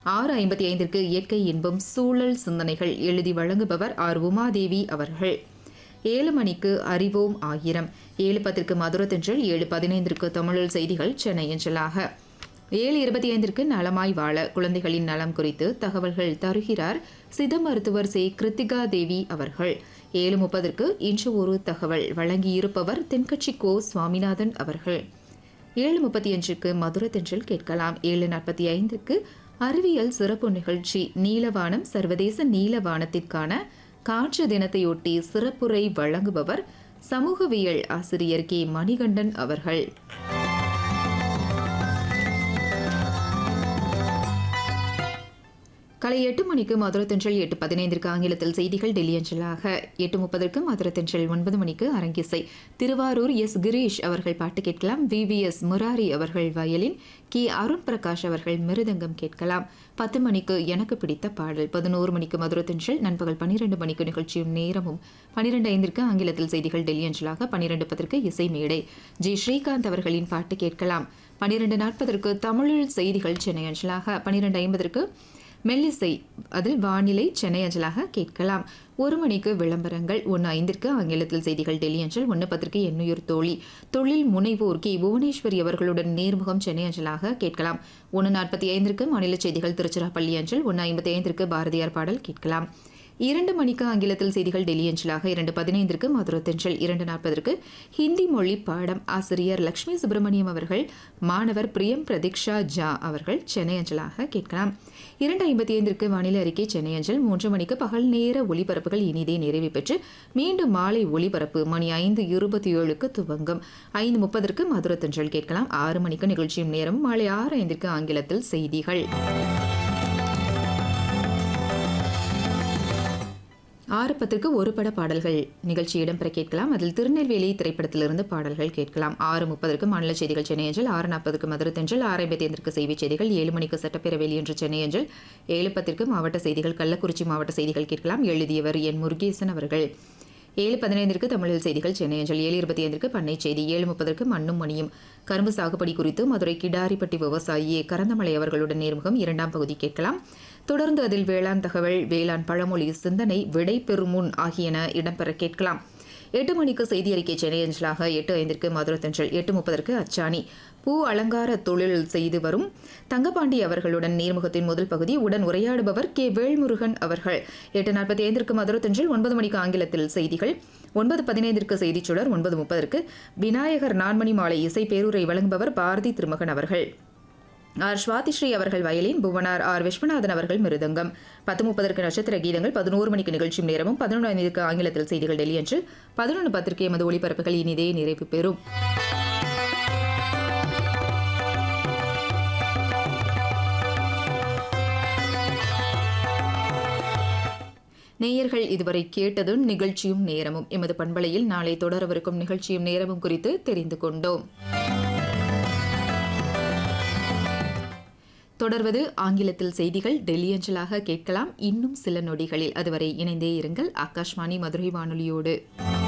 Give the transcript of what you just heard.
6:55 இயற்கை இன்பம் சூழல் சிந்தனைகள் எழுதி வழங்குபவர் ஆர் உமாதேவி அவர்கள். 7 மணிக்கு அறிவோம் ஆயிரம், 7:10 மதுரத்தென்றல், 7:15 தமிழில் செய்திகள் சென்னை அஞ்சலாக, 7:25 நலமாய் வாழ குழந்தைகளின் நலம் குறித்து தகவல்கள் தருகிறார் சித்த மருத்துவர் சே கிருத்திகா தேவி அவர்கள். 7:30 இன்று ஒரு தகவல் வழங்கியிருப்பவர் தென்கட்சி கோ சுவாமிநாதன் அவர்கள். 7:35 மதுரத்தென்றல் கேட்கலாம். 7:45 அறிவியல் சிறப்பு நிகழ்ச்சி நீலவானம் சர்வதேச நீலவானத்திற்கான காற்று தினத்தையொட்டி சிறப்புரை வழங்குபவர் சமூகவியல் ஆசிரியர் கே மணிகண்டன் அவர்கள். காலை 8 மணிக்கு மதுரத்தென்றல், 8:15 ஆங்கிலத்தில் செய்திகள் டெல்லி அஞ்சலாக, 8:30 மதுரத்தென்றல், 9 மணிக்கு அரங்கிசை திருவாரூர் எஸ் கிரீஷ் அவர்கள் பாட்டு கேட்கலாம். VVS முராரி அவர்கள் வயலின், கே அருண் பிரகாஷ் அவர்கள் மிருதங்கம் கேட்கலாம். 10 மணிக்கு எனக்கு பிடித்த பாடல், 11 மணிக்கு மதுரத்தென்றல், நண்பகல் 12 மணிக்கு நிகழ்ச்சியும் நேரமும், 12:05 ஆங்கிலத்தில் செய்திகள் டெல்லி அஞ்சலாக, 12:10 இசை மேடை ஜி ஸ்ரீகாந்த் அவர்களின் பாட்டு கேட்கலாம். 12:40 தமிழில் செய்திகள் சென்னை அஞ்சலாக, 12:50 மெல்லிசை அதில் வானிலை சென்னை அஞ்சலாக கேட்கலாம். 1 மணிக்கு விளம்பரங்கள், 1:05 ஆங்கிலத்தில் செய்திகள் டெல்லி அஞ்சல், 1:10 எண்ணுயிர் தோழி தொழில் முனைவோர் கே புவனேஸ்வரி அவர்களுடன் நேர்முகம் சென்னை அஞ்சலாக கேட்கலாம். 1:45 மாநில செய்திகள் திருச்சிராப்பள்ளி அஞ்சல், 1:55 பாரதியார் பாடல் கேட்கலாம். 2 மணிக்கு ஆங்கிலத்தில் செய்திகள் டெல்லி அஞ்சலாக, 2:15 மதுரத்தென்றல், 2:40 ஹிந்தி மொழி பாடம் ஆசிரியர் லட்சுமி சுப்பிரமணியம் அவர்கள், மாணவர் பிரியம் பிரதீக்ஷா ஜா அவர்கள் சென்னை அஞ்சலாக கேட்கலாம். 2:55 வானிலை அறிக்கை சென்னை அஞ்சல். 3 மணிக்கு பகல் நேர ஒலிபரப்புகள் இனிதே நிறைவு பெற்று மீண்டும் மாலை ஒலிபரப்பு மணி 5:27 துவங்கும். 5:30 மதுரத்தென்றல் கேட்கலாம். 6 மணிக்கு நிகழ்ச்சியும் நேரம், மாலை 6:05 ஆங்கிலத்தில் செய்திகள். 6:10 ஒரு பட பாடல்கள் நிகழ்ச்சி இடம்பெற கேட்கலாம். அதில் திருநெல்வேலி திரைப்படத்திலிருந்து பாடல்கள் கேட்கலாம். 6:30 மாநில செய்திகள் சென்னை அஞ்சல், 6:40 மதுரத்தென்றல், 6:55 செய்தி செய்திகள், 7 மணிக்கு சட்டப்பேரவையில் இன்று சென்னை அஞ்சல், 7:10 மாவட்ட செய்திகள் கள்ளக்குறிச்சி மாவட்ட செய்திகள் கேட்கலாம். எழுதியவர் என் முருகேசன் அவர்கள். 7:15 தமிழில் செய்திகள் சென்னை அஞ்சல், 7:25 பண்ணை செய்தி, 7:30 மண்ணும் மணியும் கரும்பு சாகுபடி குறித்து மதுரை கிடாரிப்பட்டி விவசாயி கரந்தமலை அவர்களுடன் நேர்முகம் 2ஆம் பகுதி கேட்கலாம். தொடர்ந்து அதில் வேளாண் தகவல், வேளாண் பழமொழி, சிந்தனை, விடை பெறுமுன் ஆகியன இடம்பெற கேட்கலாம். 8 மணிக்கு செய்தி அறிக்கை சென்னை அஞ்சலாக, 8:05 மதுரத்தென்றல், 8:30 அச்சாணி பூ அலங்கார தொழில் செய்து வரும் தங்கபாண்டி அவர்களுடன் நேர்முகத்தின் முதல் பகுதி, உடன் உரையாடுபவர் கே வேல்முருகன் அவர்கள். 8:45 மதுரத்தென்றல், 9 மணிக்கு ஆங்கிலத்தில் செய்திகள், 9:15 செய்திச் சுடர், 9:30 விநாயகர் நான்மணி மாலை இசை பேருரை வழங்குபவர் பாரதி திருமகன் அவர்கள். ஆர் ஸ்வாதிஸ்ரீ அவர்கள் வயலின், புவனார் ஆர் விஸ்வநாதன் அவர்கள் மிருதங்கம். 10:30 நட்சத்திர கீதங்கள், 11 மணிக்கு நிகழ்ச்சியும் நேரமும், 11:05 ஆங்கிலத்தில் செய்திகள் டெல்லி அன்று, 11:10 எமது ஒளிபரப்புகள் இனிதே நிறைவு பெறும். நேயர்கள் இதுவரை கேட்டது நிகழ்ச்சியும் நேரமும். எமது பண்பலையில் நாளை தொடரவிருக்கும் நிகழ்ச்சியும் நேரமும் குறித்து தெரிந்து கொண்டோம். தொடர்வது ஆங்கிலத்தில் செய்திகள் டெல்லி அஞ்சலாக கேட்கலாம் இன்னும் சில நொடிகளில். அதுவரை இணைந்தே இருங்கள் ஆகாஷ்வாணி மதுரை வானொலியோடு.